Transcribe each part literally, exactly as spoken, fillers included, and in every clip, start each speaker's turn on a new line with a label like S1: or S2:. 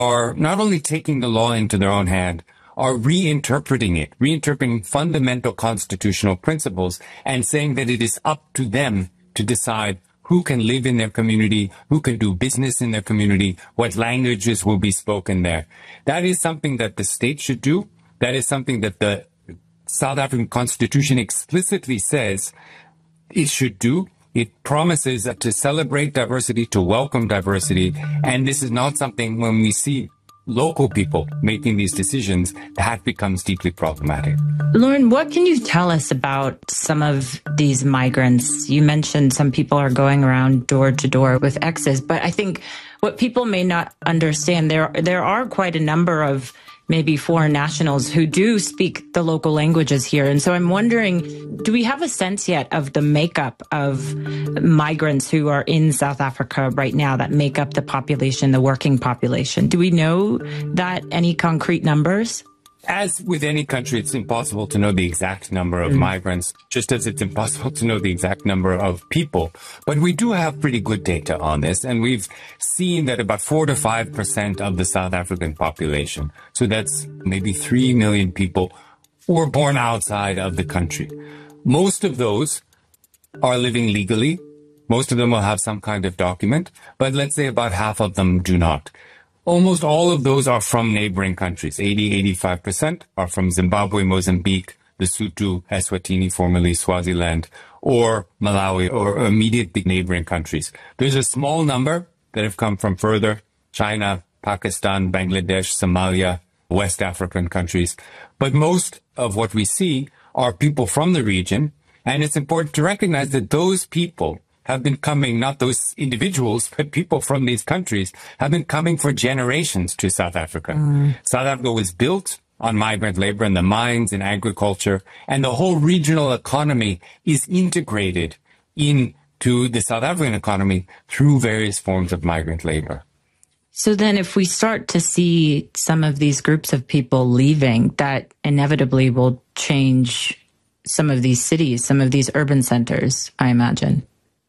S1: are not only taking the law into their own hand, are reinterpreting it, reinterpreting fundamental constitutional principles and saying that it is up to them to decide who can live in their community, who can do business in their community, what languages will be spoken there. That is something that the state should do. That is something that the South African Constitution explicitly says it should do. It promises to celebrate diversity, to welcome diversity. And this is not something when we see local people making these decisions, that becomes deeply problematic.
S2: Lauren, what can you tell us about some of these migrants? You mentioned some people are going around door to door with X's, but I think what people may not understand, there there are quite a number of maybe foreign nationals who do speak the local languages here. And so I'm wondering, do we have a sense yet of the makeup of migrants who are in South Africa right now that make up the population, the working population? Do we know that, any concrete numbers?
S1: As with any country, it's impossible to know the exact number of mm. migrants, just as it's impossible to know the exact number of people. But we do have pretty good data on this, and we've seen that about four to five percent of the South African population, so that's maybe three million people, were born outside of the country. Most of those are living legally. Most of them will have some kind of document, but let's say about half of them do not. Almost all of those are from neighboring countries. eighty, eighty-five percent are from Zimbabwe, Mozambique, Lesotho, Eswatini, formerly Swaziland, or Malawi, or immediate neighboring countries. There's a small number that have come from further: China, Pakistan, Bangladesh, Somalia, West African countries. But most of what we see are people from the region, and it's important to recognize that those people have been coming, not those individuals, but people from these countries have been coming for generations to South Africa. Mm. South Africa was built on migrant labor in the mines and agriculture, and the whole regional economy is integrated into the South African economy through various forms of migrant labor.
S2: So then if we start to see some of these groups of people leaving, that inevitably will change some of these cities, some of these urban centers, I imagine.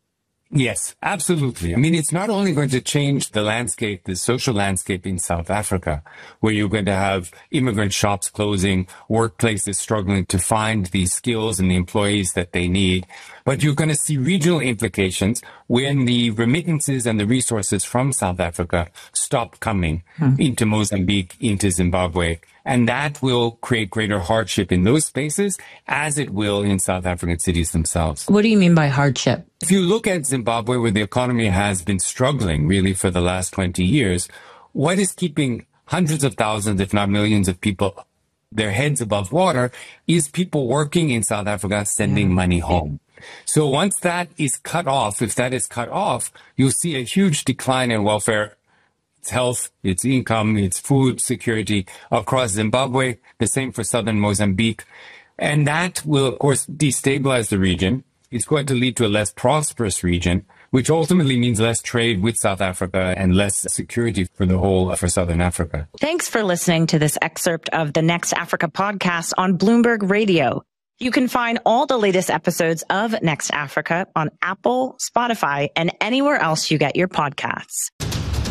S1: Yes, absolutely. I mean, it's not only going to change the landscape, the social landscape in South Africa, where you're going to have immigrant shops closing, workplaces struggling to find the skills and the employees that they need, but you're going to see regional implications when the remittances and the resources from South Africa stop coming hmm. into Mozambique, into Zimbabwe. And that will create greater hardship in those spaces, as it will in South African cities themselves.
S2: What do you mean by hardship?
S1: If you look at Zimbabwe, where the economy has been struggling really for the last twenty years, what is keeping hundreds of thousands, if not millions of people, their heads above water is people working in South Africa, sending yeah. money home. So once that is cut off, if that is cut off, you'll see a huge decline in welfare. Its health, its income, its food security across Zimbabwe, the same for southern Mozambique. And that will, of course, destabilize the region. It's going to lead to a less prosperous region, which ultimately means less trade with South Africa and less security for the whole, for Southern Africa.
S2: Thanks for listening to this excerpt of the Next Africa podcast on Bloomberg Radio. You can find all the latest episodes of Next Africa on Apple, Spotify, and anywhere else you get your podcasts.